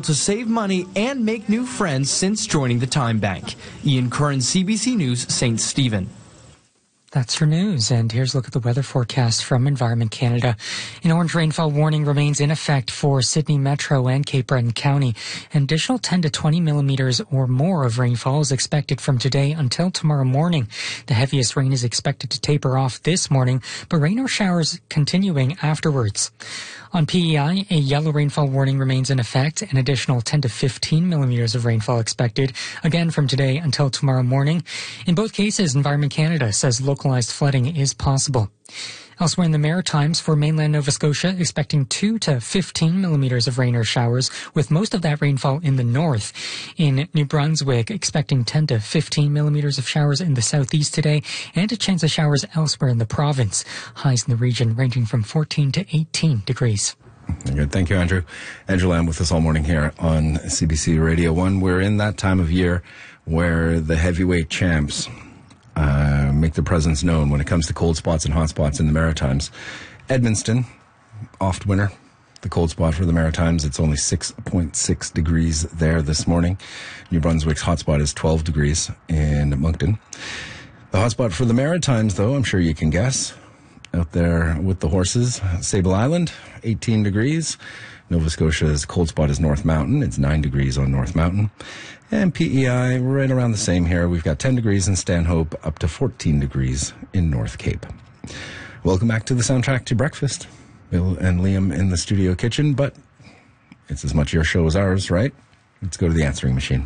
to save money and make new friends since joining the Time Bank. Ian Curran, CBC News, St. Stephen. That's your news, and here's a look at the weather forecast from Environment Canada. An orange rainfall warning remains in effect for Sydney Metro and Cape Breton County. An additional 10 to 20 millimeters or more of rainfall is expected from today until tomorrow morning. The heaviest rain is expected to taper off this morning, but rain or showers continuing afterwards. On PEI, a yellow rainfall warning remains in effect. An additional 10 to 15 millimeters of rainfall expected, again from today until tomorrow morning. In both cases, Environment Canada says localized flooding is possible. Elsewhere in the Maritimes, for mainland Nova Scotia, expecting 2 to 15 millimeters of rain or showers, with most of that rainfall in the north. In New Brunswick, expecting 10 to 15 millimeters of showers in the southeast today, and a chance of showers elsewhere in the province. Highs in the region ranging from 14 to 18 degrees. Good. Thank you, Andrew. Andrew Lamb with us all morning here on CBC Radio 1. We're in that time of year where the heavyweight champs make their presence known when it comes to cold spots and hot spots in the Maritimes. Edmundston, oft winner, the cold spot for the Maritimes. It's only 6.6 degrees there this morning. New Brunswick's hot spot is 12 degrees in Moncton. The hot spot for the Maritimes, though, I'm sure you can guess, out there with the horses, Sable Island, 18 degrees. Nova Scotia's cold spot is North Mountain. It's 9 degrees on North Mountain. And PEI, right around the same here. We've got 10 degrees in Stanhope, up to 14 degrees in North Cape. Welcome back to the Soundtrack to Breakfast. Bill and Liam in the studio kitchen, but it's as much your show as ours, right? Let's go to the answering machine.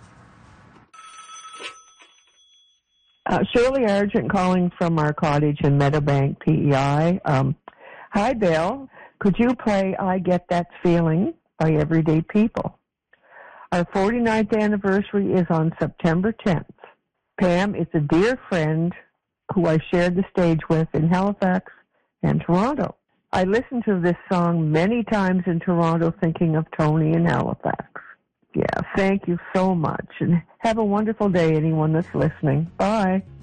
Shirley Argent calling from our cottage in Meadowbank, PEI. Hi, Bill. Could you play I Get That Feeling by Everyday People? Our 49th anniversary is on September 10th. Pam is a dear friend who I shared the stage with in Halifax and Toronto. I listened to this song many times in Toronto thinking of Tony in Halifax. Yeah, thank you so much. And have a wonderful day, anyone that's listening. Bye.